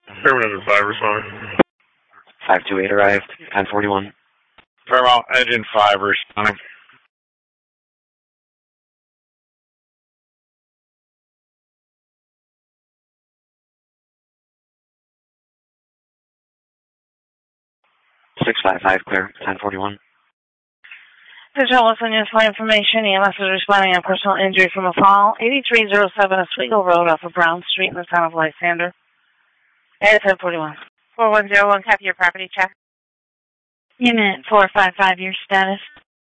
Terminator 5 responding. 528 arrived, 1041. Paramount Engine 5 responding. Six five five clear, 1041. Control Wilson, news flight information. EMS is responding on personal injury from a fall. 8307 Oswego Road off of Brown Street in the town of Lysander. At 1041. 4101, copy your property check. Unit 455, your status.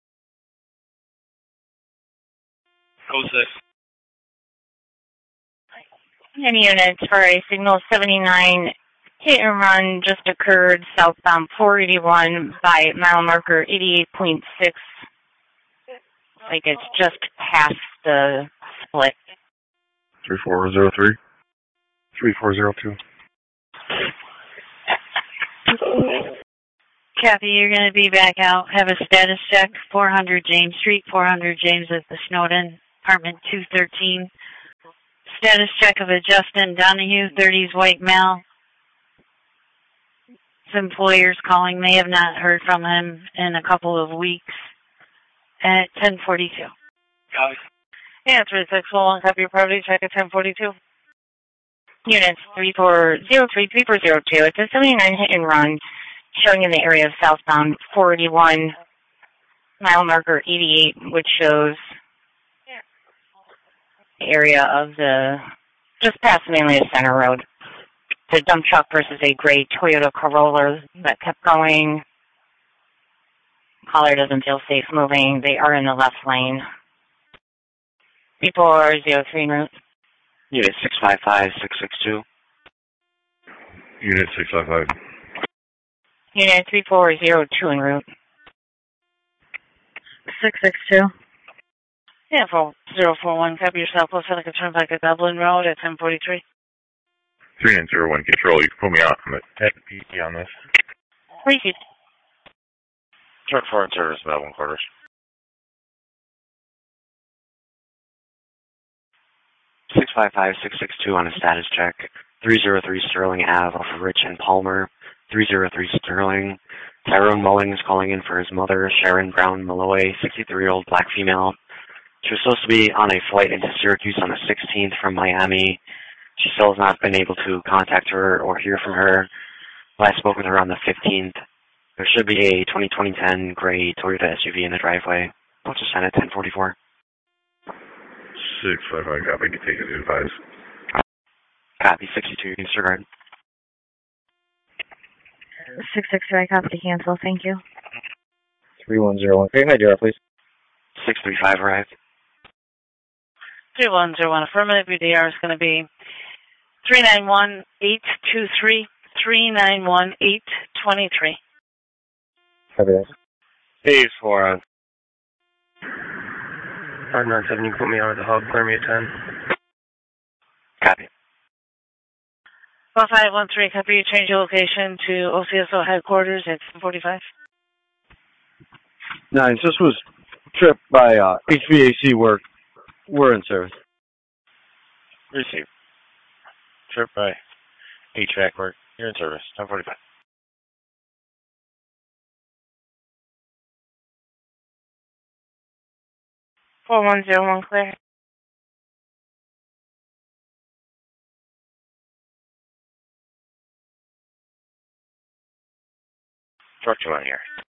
06. Any units for a signal 79 hit and run just occurred southbound 481 by mile marker 88.6. Like it's just past the split. 3403. 3402. Kathy, you're going to be back out. Have a status check. 400 James Street. 400 James at the Snowden, apartment 213. Status check of a Justin Donahue, 30s, white male. His employer's calling. They have not heard from him in a couple of weeks. At 1042. Yeah, 3641, copy your property check at 1042. Units 3403, 3402. It's a 79 hit and run showing in the area of southbound 481, mile marker 88, which shows the area of the, just past mainly the center road. The dump truck versus a gray Toyota Corolla that kept going. Caller doesn't feel safe moving. They are in the left lane. 3403 en route. Unit 655 662. Unit 655. Unit 3402 en route. 662. Yeah, 4041. Copy yourself. Looks like a turnpike at Dublin Road at 1043. 3901 control. You can put me out on the FP on this. Repeat. Truck 4 in service, Melbourne quarters. 655 662 on a status check. 303 Sterling Ave off of Rich and Palmer. 303 Sterling. Tyrone Mullings calling in for his mother, Sharon Brown Malloy, 63-year-old black female. She was supposed to be on a flight into Syracuse on the 16th from Miami. She still has not been able to contact her or hear from her. Last spoke with her on the 15th. There should be a 2010 gray Toyota SUV in the driveway. I'll just send it 1044. 655, copy. Can take it to advise. Copy 62, disregard. 663, I copy to cancel. Thank you. 3101. Okay, hi, DR, please. 635 arrived. 3101, affirmative. Your DR is going to be 391823, 391823. Copy that. Hey, 4 on. 597, you can put me on at the hub, clear me at 10. Copy. 4513, copy. You change your location to OCSO headquarters at 45. 9, this was trip by HVAC work. We're in service. Receive. Trip by HVAC work. You're in service. 1045. $4101 clear. Truck 2 on here.